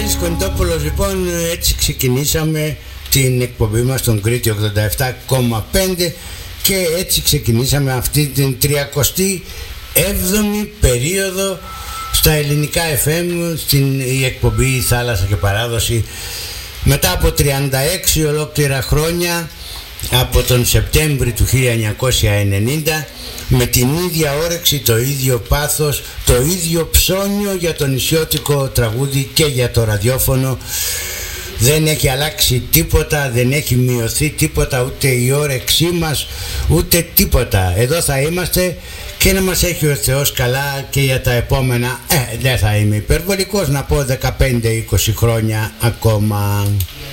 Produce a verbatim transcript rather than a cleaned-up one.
Βασίλης Κοντόπουλος. Λοιπόν, έτσι ξεκινήσαμε την εκπομπή μας στον Κρήτη ογδόντα επτά κόμμα πέντε και έτσι ξεκινήσαμε αυτή την τριακοστή έβδομη περίοδο στα ελληνικά εφ εμ, στην η εκπομπή Θάλασσα και Παράδοση, μετά από τριάντα έξι ολόκληρα χρόνια, από τον Σεπτέμβρη του χίλια εννιακόσια ενενήντα, με την ίδια όρεξη, το ίδιο πάθος, το ίδιο ψώνιο για το νησιώτικο τραγούδι και για το ραδιόφωνο. Δεν έχει αλλάξει τίποτα, δεν έχει μειωθεί τίποτα, ούτε η όρεξή μας, ούτε τίποτα. Εδώ θα είμαστε και να μας έχει ο Θεός καλά και για τα επόμενα, ε, δεν θα είμαι υπερβολικός να πω δεκαπέντε είκοσι χρόνια ακόμα.